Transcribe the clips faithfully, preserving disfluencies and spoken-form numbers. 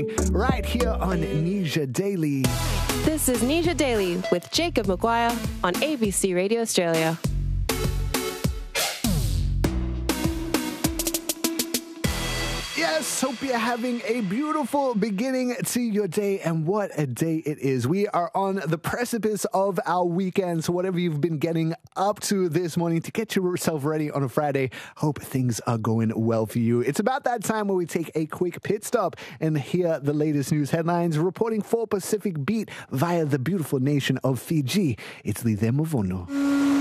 Right here on Nisha Daily. This is Nisha Daily with Jacob Maguire on A B C Radio Australia. Yes, hope you're having a beautiful beginning to your day, and what a day it is. We are on the precipice of our weekend, so whatever you've been getting up to this morning to get yourself ready on a Friday, hope things are going well for you. It's about that time where we take a quick pit stop and hear the latest news headlines, reporting for Pacific Beat via the beautiful nation of Fiji. It's Lidhe Mavono.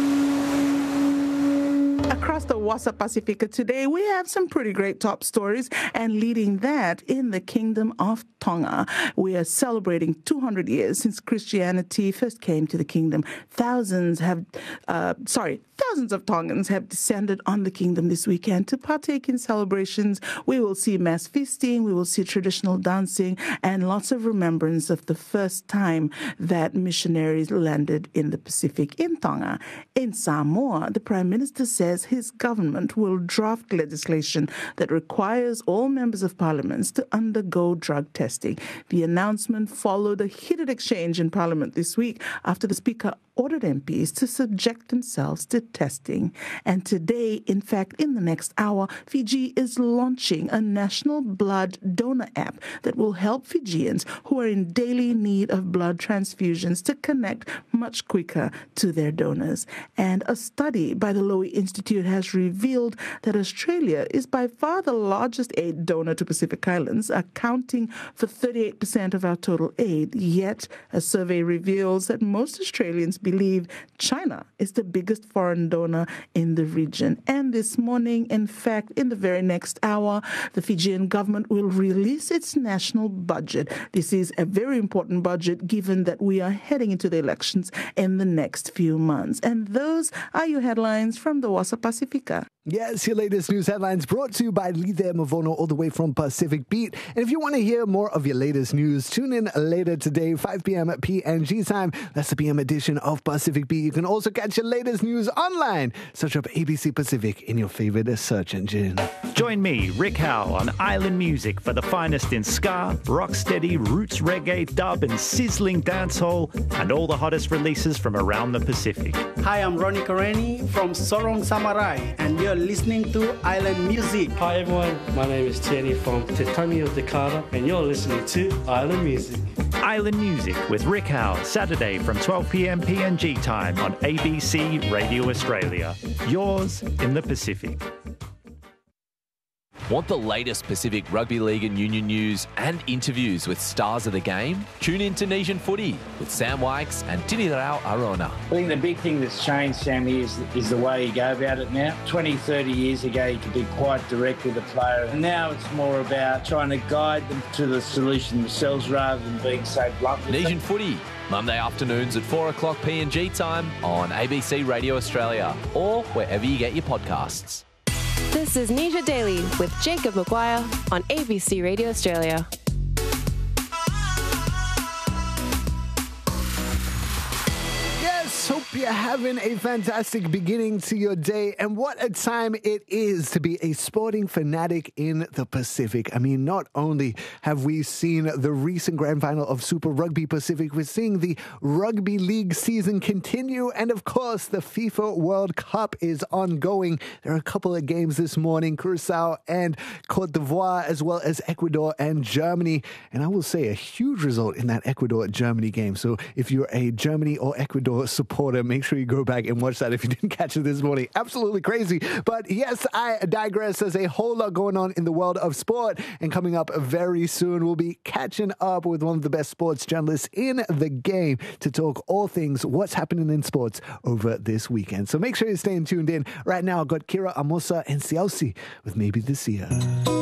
Across the Wasa Pacifica today, we have some pretty great top stories, and leading that in the Kingdom of Tonga. We are celebrating two hundred years since Christianity first came to the kingdom. Thousands have, uh, sorry, thousands of Tongans have descended on the kingdom this weekend to partake in celebrations. We will see mass feasting, we will see traditional dancing, and lots of remembrance of the first time that missionaries landed in the Pacific in Tonga. In Samoa, the Prime Minister says his government will draft legislation that requires all members of parliament to undergo drug testing. The announcement followed a heated exchange in Parliament this week after the Speaker ordered M Ps to subject themselves to testing. And today, in fact, in the next hour, Fiji is launching a national blood donor app that will help Fijians who are in daily need of blood transfusions to connect much quicker to their donors. And a study by the Lowy Institute has revealed that Australia is by far the largest aid donor to Pacific Islands, accounting for thirty-eight percent of our total aid. Yet, a survey reveals that most Australians believe China is the biggest foreign donor in the region. And this morning, in fact, in the very next hour, the Fijian government will release its national budget. This is a very important budget given that we are heading into the elections in the next few months. And those are your headlines from the Wasa Pacifica. Yes, your latest news headlines brought to you by Lidhe Mavono all the way from Pacific Beat. And if you want to hear more of your latest news, tune in later today, five p.m. P N G time. That's the P M edition of Pacific Beat. You can also catch your latest news online. Search up A B C Pacific in your favorite search engine. Join me, Rick Howell, on Island Music for the finest in ska, rocksteady, roots reggae, dub and sizzling dancehall, and all the hottest releases from around the Pacific. Hi, I'm Ronnie Kareni from Sorong Samarai, and you're listening to Island Music. Hi everyone, my name is Tierney from Te Tangi of Dakota, and you're listening to Island Music. Island Music with Rick Howell, Saturday from twelve p.m. P N G time on A B C Radio Australia. Yours in the Pacific. Want the latest Pacific Rugby League and Union news and interviews with stars of the game? Tune in to Nation Footy with Sam Wykes and Tinirao Arona. I think the big thing that's changed, Sammy, is, is the way you go about it now. twenty, thirty years ago, you could be quite direct with the player. And now it's more about trying to guide them to the solution themselves rather than being so blunt. Nation Footy, Monday afternoons at four o'clock P N G time on A B C Radio Australia or wherever you get your podcasts. This is Nisha Daily with Jacob Maguire on A B C Radio Australia. Hope you're having a fantastic beginning to your day, and what a time it is to be a sporting fanatic in the Pacific. I mean, not only have we seen the recent grand final of Super Rugby Pacific, we're seeing the Rugby League season continue, and of course, the FIFA World Cup is ongoing. There are a couple of games this morning, Curacao and Cote d'Ivoire, as well as Ecuador and Germany, and I will say a huge result in that Ecuador-Germany game. So if you're a Germany or Ecuador supporter, make sure you go back and watch that if you didn't catch it this morning. Absolutely crazy. But yes, I digress. There's a whole lot going on in the world of sport. And coming up very soon, we'll be catching up with one of the best sports journalists in the game to talk all things what's happening in sports over this weekend. So make sure you're staying tuned in. Right now, I've got Kira Amosa and Siausi with Maybe This Year.